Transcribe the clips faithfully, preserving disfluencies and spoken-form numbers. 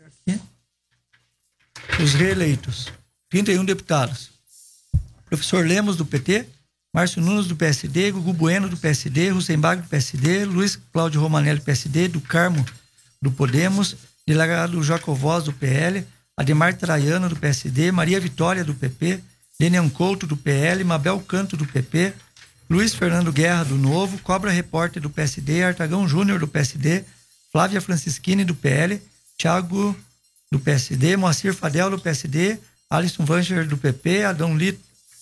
Os reeleitos. trinta e um deputados. Professor Lemos, do P T, Márcio Nunes, do P S D, Gugu Bueno, do P S D, Rusenbach, do P S D, Luiz Cláudio Romanelli, do P S D, do Carmo, do Podemos, delegado Jacovós, do P L, Ademar Traiano, do P S D, Maria Vitória, do P P, Lenian Couto, do P L, Mabel Canto, do P P, Luiz Fernando Guerra, do Novo, Cobra Repórter, do P S D, Artagão Júnior, do P S D, Flávia Francischini, do P L, Thiago, do P S D, Moacir Fadel, do P S D, Alisson Vancher, do P P, Adão Lito,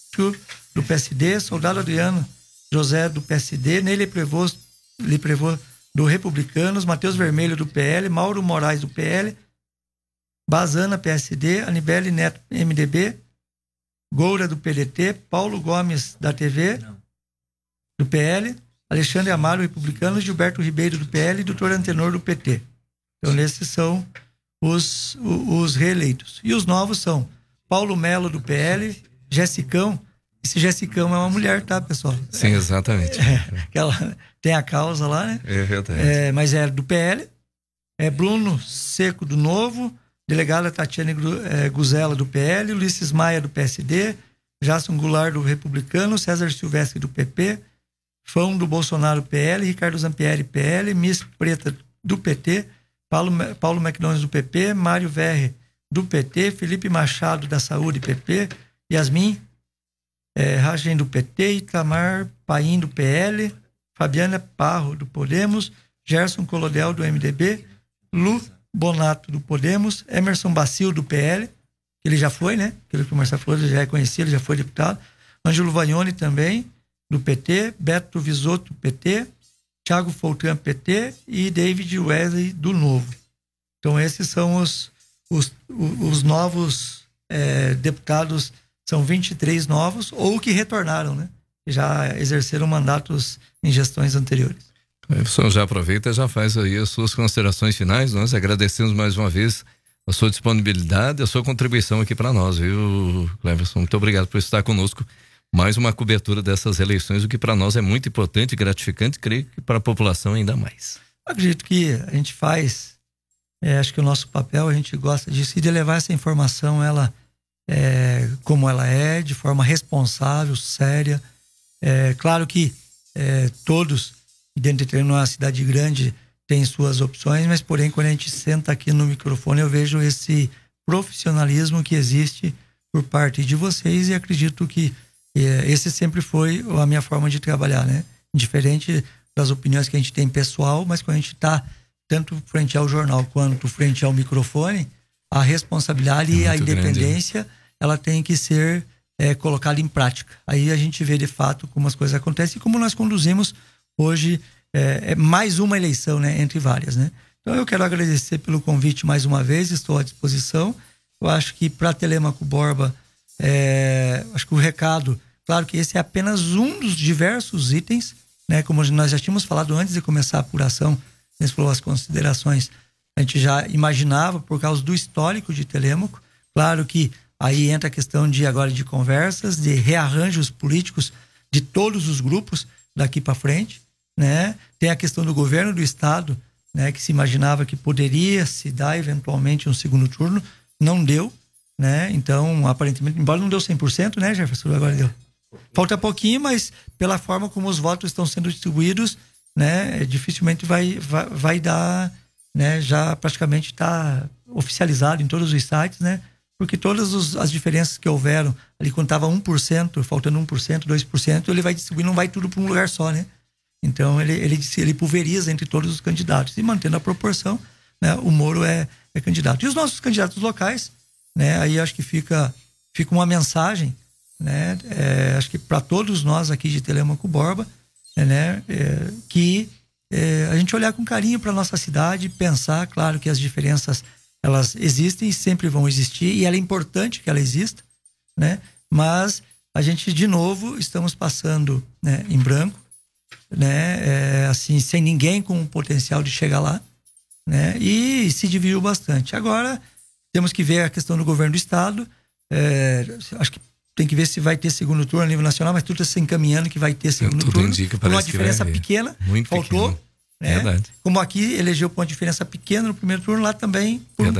do P S D, Soldado Adriano José, do P S D, Neile Prevô, Prevô do Republicanos, Matheus Vermelho, do P L, Mauro Moraes, do P L, Bazana, P S D, Anibele Neto, M D B, Goura, do P D T, Paulo Gomes, da T V, do P L, Alexandre Amaro, Republicano, Gilberto Ribeiro, do P L e doutor Antenor, do P T. Então, esses são os, os reeleitos. E os novos são Paulo Melo, do P L, Jessicão. Esse Jessicão é uma mulher, tá, pessoal? Sim, exatamente. É, que ela tem a causa lá, né? É verdade. É, mas é do P L. É Bruno Seco, do Novo. Delegada Tatiane Guzela, do P L. Ulisses Maia, do P S D. Jason Goulart, do Republicano. César Silvestre, do P P. Fão, do Bolsonaro, P L. Ricardo Zampieri, P L. Miss Preta, do P T. Paulo, Paulo McDonald's, do P P. Mário Verre, do P T. Felipe Machado, da Saúde, P P. Yasmin É, Ragem, do P T, Itamar Paim, do P L, Fabiana Parro, do Podemos, Gerson Colodel, do M D B, Lu Bonato, do Podemos, Emerson Bacil, do P L, que ele já foi, né? Aquilo que o Marcelo falou, ele já é conhecido, ele já foi deputado, Ângelo Vagnoni também, do P T, Beto Visotto, do P T, Thiago Foltran, P T e David Wesley, do Novo. Então esses são os, os, os novos é, deputados. São vinte e três novos, ou que retornaram, né? Já exerceram mandatos em gestões anteriores. O senhor já aproveita e já faz aí as suas considerações finais. Nós agradecemos mais uma vez a sua disponibilidade, a sua contribuição aqui para nós, viu, Cleverson? Muito obrigado por estar conosco. Mais uma cobertura dessas eleições, o que para nós é muito importante e gratificante, creio que para a população ainda mais. Acredito que a gente faz, é, acho que o nosso papel, a gente gosta disso, e de levar essa informação, ela... É, como ela é, de forma responsável, séria. É, claro que é, todos, dentro de uma cidade grande, têm suas opções, mas porém, quando a gente senta aqui no microfone, eu vejo esse profissionalismo que existe por parte de vocês, e acredito que é, esse sempre foi a minha forma de trabalhar, né? Diferente das opiniões que a gente tem pessoal, mas quando a gente está tanto frente ao jornal quanto frente ao microfone, a responsabilidade é e a independência, grande, ela tem que ser é, colocada em prática. Aí a gente vê de fato como as coisas acontecem e como nós conduzimos hoje é, é mais uma eleição, né, entre várias, né? Então eu quero agradecer pelo convite mais uma vez, estou à disposição. Eu acho que para Telêmaco Borba, é, acho que o recado, claro que esse é apenas um dos diversos itens, né? Como nós já tínhamos falado antes de começar a apuração, nesse falou as considerações, a gente já imaginava por causa do histórico de Telêmaco. Claro que aí entra a questão de agora de conversas, de rearranjos políticos de todos os grupos daqui para frente, né? Tem a questão do governo do estado, né? Que se imaginava que poderia se dar eventualmente um segundo turno, não deu, né? Então, aparentemente, embora não deu cem por cento, né, Jefferson? Agora deu. Falta pouquinho, mas pela forma como os votos estão sendo distribuídos, né? Dificilmente vai, vai, vai dar, né? Já praticamente está oficializado em todos os sites, né? Porque todas os, as diferenças que houveram, ali quando estava um por cento, faltando um por cento, dois por cento, ele vai distribuir, não vai tudo para um lugar só, né? Então ele, ele, ele pulveriza entre todos os candidatos. E mantendo a proporção, né, o Moro é, é candidato. E os nossos candidatos locais, né, aí acho que fica, fica uma mensagem, né, é, acho que para todos nós aqui de Telêmaco Borba, é, né, é, que é, a gente olhar com carinho para nossa cidade, pensar, claro que as diferenças elas existem e sempre vão existir, e ela é importante que ela exista, né? Mas a gente, de novo, estamos passando, né, em branco, né? É, assim, sem ninguém com o potencial de chegar lá, né? E se dividiu bastante. Agora, temos que ver a questão do governo do estado, é, acho que tem que ver se vai ter segundo turno a nível nacional, mas tudo está se encaminhando que vai ter segundo tudo turno. Indica, com uma que diferença vai... pequena, Muito faltou. Pequeno. Né? Verdade. Como aqui elegeu com uma diferença pequena no primeiro turno, lá também por